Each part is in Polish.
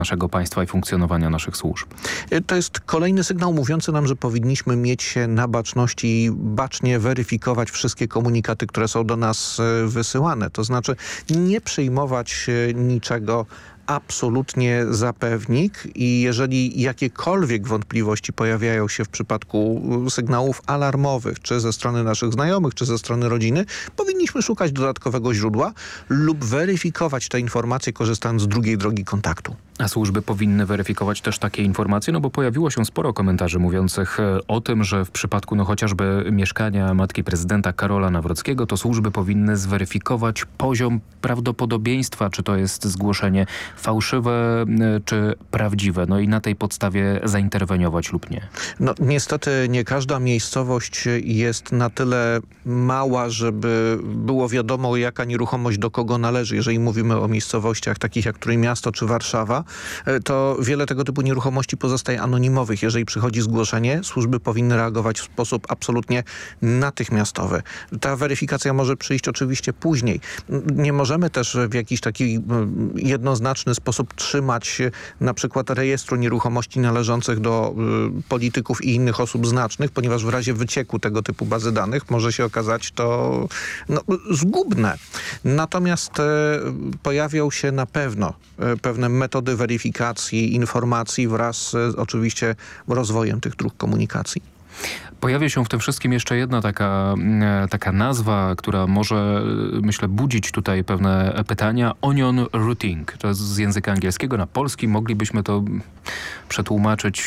naszego państwa i funkcjonowania naszych służb. To jest kolejny sygnał mówiący nam, że powinniśmy mieć się na baczności i bacznie weryfikować wszystkie komunikaty, które są do nas wysyłane. To znaczy nie przyjmować niczego absolutnie za pewnik i jeżeli jakiekolwiek wątpliwości pojawiają się w przypadku sygnałów alarmowych, czy ze strony naszych znajomych, czy ze strony rodziny, powinniśmy szukać dodatkowego źródła lub weryfikować te informacje, korzystając z drugiej drogi kontaktu. A służby powinny weryfikować też takie informacje, no bo pojawiło się sporo komentarzy mówiących o tym, że w przypadku chociażby mieszkania matki prezydenta Karola Nawrockiego, to służby powinny zweryfikować poziom prawdopodobieństwa, czy to jest zgłoszenie fałszywe, czy prawdziwe. No i na tej podstawie zainterweniować lub nie. No niestety nie każda miejscowość jest na tyle mała, żeby było wiadomo, jaka nieruchomość do kogo należy. Jeżeli mówimy o miejscowościach takich jak Trójmiasto czy Warszawa, to wiele tego typu nieruchomości pozostaje anonimowych. Jeżeli przychodzi zgłoszenie, służby powinny reagować w sposób absolutnie natychmiastowy. Ta weryfikacja może przyjść oczywiście później. Nie możemy też w jakiś taki jednoznaczny sposób trzymać na przykład rejestru nieruchomości należących do polityków i innych osób znacznych, ponieważ w razie wycieku tego typu bazy danych może się okazać to zgubne. Natomiast pojawią się na pewno pewne metody weryfikacji informacji wraz z oczywiście rozwojem tych dróg komunikacji. Pojawia się w tym wszystkim jeszcze jedna taka nazwa, która może, myślę, budzić tutaj pewne pytania. Onion routing. To jest z języka angielskiego. Na polski moglibyśmy to przetłumaczyć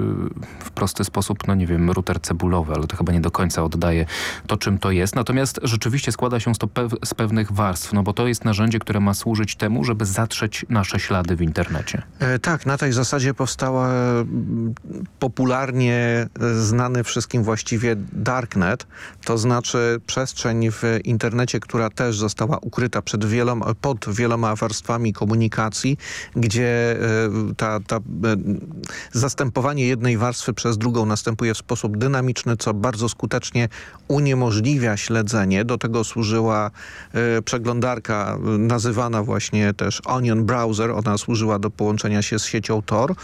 w prosty sposób, no nie wiem, router cebulowy, ale to chyba nie do końca oddaje to, czym to jest. Natomiast rzeczywiście składa się to z pewnych warstw, no bo to jest narzędzie, które ma służyć temu, żeby zatrzeć nasze ślady w internecie. Tak, na tej zasadzie powstała popularnie znany wszystkim właściwie darknet, to znaczy przestrzeń w internecie, która też została ukryta pod wieloma warstwami komunikacji, gdzie zastępowanie jednej warstwy przez drugą następuje w sposób dynamiczny, co bardzo skutecznie uniemożliwia śledzenie. Do tego służyła przeglądarka nazywana właśnie też Onion Browser. Ona służyła do połączenia się z siecią Tor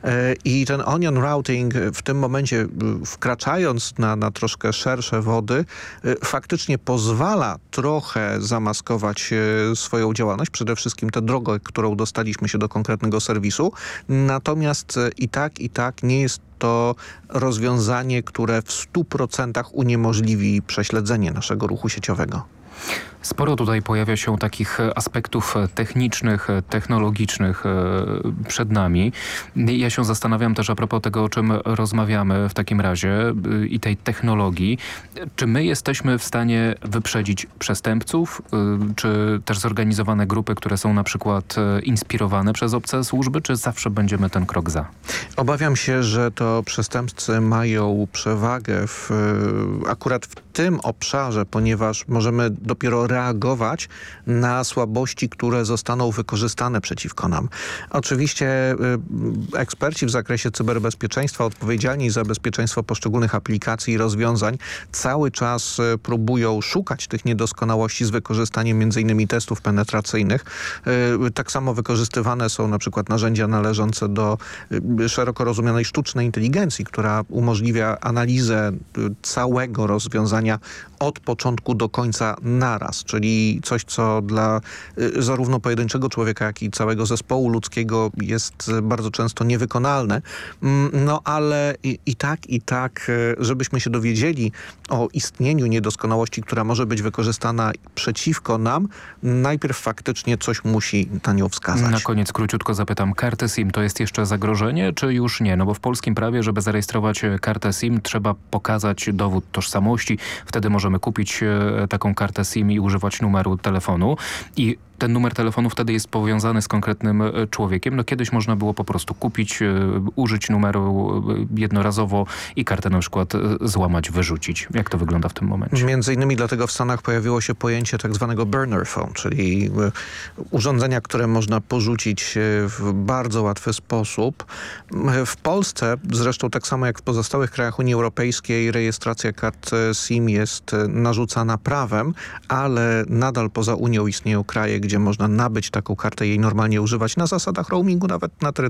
i ten Onion Routing w tym momencie, wkraczając na troszkę szersze wody, faktycznie pozwala trochę zamaskować swoją działalność, przede wszystkim tę drogę, którą dostaliśmy się do konkretnego serwisu. Natomiast i tak nie jest to rozwiązanie, które w 100% uniemożliwi prześledzenie naszego ruchu sieciowego. Sporo tutaj pojawia się takich aspektów technicznych, technologicznych przed nami. Ja się zastanawiam też a propos tego, o czym rozmawiamy w takim razie i tej technologii. Czy my jesteśmy w stanie wyprzedzić przestępców, czy też zorganizowane grupy, które są na przykład inspirowane przez obce służby, czy zawsze będziemy ten krok za? Obawiam się, że to przestępcy mają przewagę akurat w tym obszarze, ponieważ możemy dopiero reagować na słabości, które zostaną wykorzystane przeciwko nam. Oczywiście eksperci w zakresie cyberbezpieczeństwa odpowiedzialni za bezpieczeństwo poszczególnych aplikacji i rozwiązań cały czas próbują szukać tych niedoskonałości z wykorzystaniem m.in. testów penetracyjnych. Tak samo wykorzystywane są na przykład narzędzia należące do szeroko rozumianej sztucznej inteligencji, która umożliwia analizę całego rozwiązania od początku do końca naraz, czyli coś, co dla zarówno pojedynczego człowieka, jak i całego zespołu ludzkiego jest bardzo często niewykonalne. No ale i tak, żebyśmy się dowiedzieli o istnieniu niedoskonałości, która może być wykorzystana przeciwko nam, najpierw faktycznie coś musi na nią wskazać. Na koniec króciutko zapytam, kartę SIM to jest jeszcze zagrożenie, czy już nie? No bo w polskim prawie, żeby zarejestrować kartę SIM, trzeba pokazać dowód tożsamości. Wtedy możemy kupić taką kartę SIM i używać numeru telefonu. I ten numer telefonu wtedy jest powiązany z konkretnym człowiekiem. No kiedyś można było po prostu kupić, użyć numeru jednorazowo i kartę na przykład złamać, wyrzucić. Jak to wygląda w tym momencie? Między innymi dlatego w Stanach pojawiło się pojęcie tak zwanego burner phone, czyli urządzenia, które można porzucić w bardzo łatwy sposób. W Polsce, zresztą tak samo jak w pozostałych krajach Unii Europejskiej, rejestracja kart SIM jest narzucana prawem, ale nadal poza Unią istnieją kraje, gdzie można nabyć taką kartę i jej normalnie używać na zasadach roamingu nawet na terytorium